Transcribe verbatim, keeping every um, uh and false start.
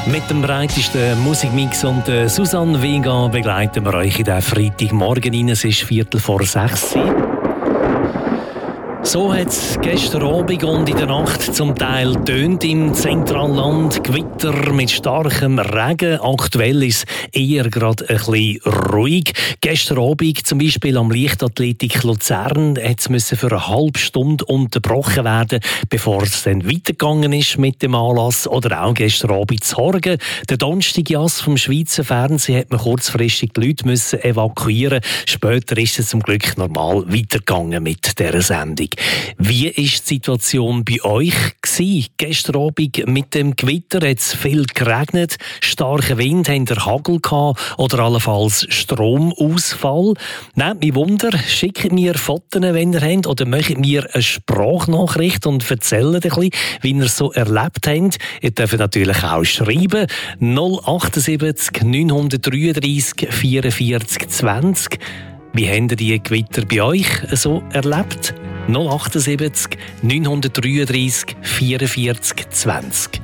Mit dem breitesten Musikmix und äh, Susanne Vega begleiten wir euch in den Freitagmorgen rein. Es ist Viertel vor sechs. So hat es gestern Abend und in der Nacht zum Teil tönt im Zentralland. Gewitter mit starkem Regen. Aktuell ist es eher gerade ein bisschen ruhig. Gestern Abend zum Beispiel am Leichtathletik Luzern hat es für eine halbe Stunde unterbrochen werden, bevor es dann weitergegangen ist mit dem Anlass. Oder auch gestern Abend zu Horgen. Der Donnerstagjass vom Schweizer Fernsehen hat man kurzfristig die Leute müssen evakuieren. Später ist es zum Glück normal weitergegangen mit dieser Sendung. Wie war die Situation bei euch gewesen? Gestern Abend mit dem Gewitter hat es viel geregnet, starker Wind, habt ihr Hagel gehabt oder allenfalls Stromausfall? Nehmt mich Wunder, schickt mir Fotos, wenn ihr habt, oder macht mir eine Sprachnachricht und erzählt ein bisschen, wie ihr es so erlebt habt. Ihr dürft natürlich auch schreiben. null achtundsiebzig neunhundertdreiunddreissig vierundvierzig zwanzig. Wie habt ihr die Gewitter bei euch so erlebt? null achtundsiebzig neunhundertdreiunddreissig vierundvierzig zwanzig.